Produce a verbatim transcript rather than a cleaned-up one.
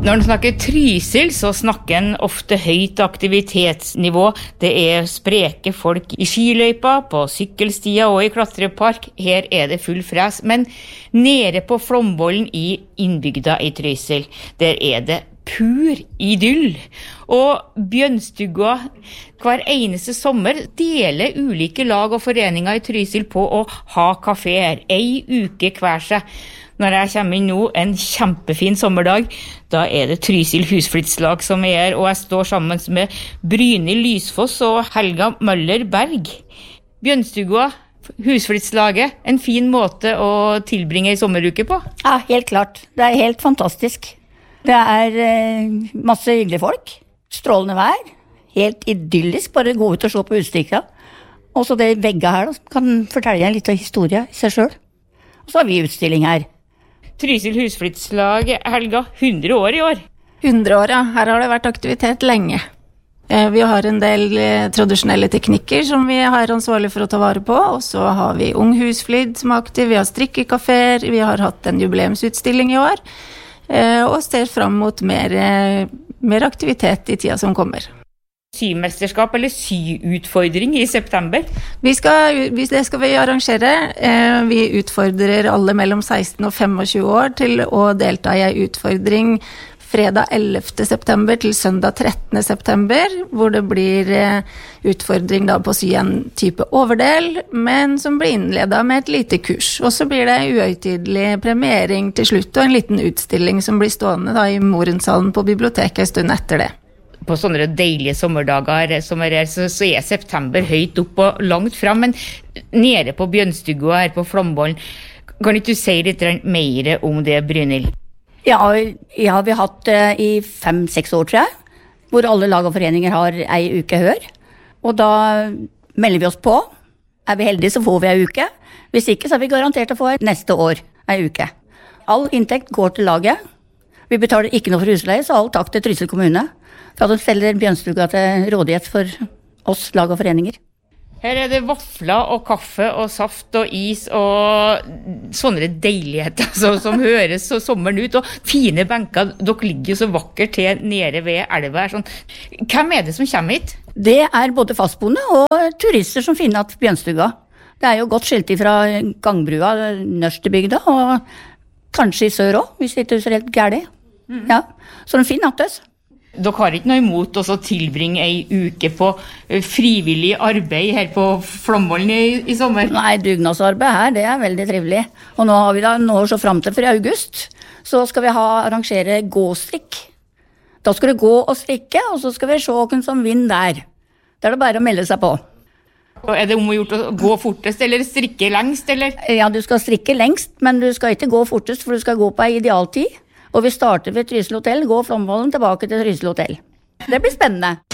Når en snakker Trysil, så snakker en ofte høyt aktivitetsnivå. Det er spreke folk i skiløypa, på sykkelstier og i klatrepark. Her er det full fres. Men nede på Flomvollen i innbygda i Trysil, der er det pur idyll. Og Bjønstugga hver eneste sommer deler ulike lag og foreninger i Trysil på å ha kaféer, ei uke hver seg. Når jeg kommer inn nå, en kjempefin sommerdag, da er det Trysil husflidslag som er her, og jeg står sammen med Brynhild Lysfoss og Helga Møller Berg. Bjønstugga, husflidslaget, en fin måte å tilbringe en sommeruke på? Ja, helt klart. Det er helt fantastisk. Det er eh, masse hyggelige folk, strålende vær, helt idyllisk, bare gå ut og se på utstikkene. Og så det vegget her, da, som kan fortelle en liten historie i seg selv. Og så har vi utstilling her. Trysil husflidslag, Helga, hundre år i år. hundre år, ja. Her har det vært aktivitet lenge. Vi har en del tradisjonelle teknikker som vi har ansvarlig for å ta vare på, og så har vi Ung Husflid som er aktiv, vi har strikkekaféer, vi har hatt en jubileumsutstilling i år, og ser fram mot mer, mer aktivitet i tida som kommer. Symesterskap eller syutfordring i september? Vi skal, det skal vi arrangere. Vi utfordrer alle mellom seksten og tjuefem år til å delta i en utfordring fredag ellevte september til søndag trettende september, hvor det blir utfordring da på å sy en type overdel, men som blir innledet med et lite kurs. Og så blir det uhøytidelig premiering til slutt, og en liten utstilling som blir stående da i Morenshallen på biblioteket en stund etter det. På sånne deilige sommerdager som er her, så, så er september høyt opp og langt frem, men nede på Bjønstugga her på Flomvollen, kan ikke du si litt mer om det, Brynhild? Ja, ja, vi har hatt det i fem-seks år, tror jeg, hvor alle lag og foreninger har ei uke hør. Og da melder vi oss på. Er vi heldige, så får vi ei uke. Hvis ikke, så er vi garantert å få neste år ei uke. All inntekt går til laget. Vi betaler ikke noe for husleie, så all takk til Trysil kommune. For at de steller Bjønstugga til rådighet for oss lag og foreninger. Her er det vafler og kaffe og saft og is og sånne deiligheter så, som høres så sommeren ut. Og fine benker, dere ligger jo så vakkert til nede ved elva. Sånn. Hvem er det som kommer hit? Det er både fastboende og turister som finner at Bjønstugga. Det er jo godt skilt ifra gangbrua, Nørstebygda, og kanskje i sør også, hvis det ikke er helt gærlig. Mm. Ja. Så de finner at oss. Dere har ikke noe imot å tilbringe ei uke på frivillig arbeid her på Flomvollen i, i sommer? Nei, dugnadsarbeid her, det er veldig trivelig. Og nå har vi da nå så frem til for august, så skal vi ha, arrangere gåstrikk. Da skal du gå og strikke, og så skal vi se hvem som vinner der. Da er det bare å melde seg på. Og er det om å gjort å gå fortest, eller strikke lengst, eller? Ja, du skal strikke lengst, men du skal ikke gå fortest, for du skal gå på ei idealtid. Og vi starter ved Trysil hotell, går Flomvollen tilbake til Trysil hotell. Det blir spennende.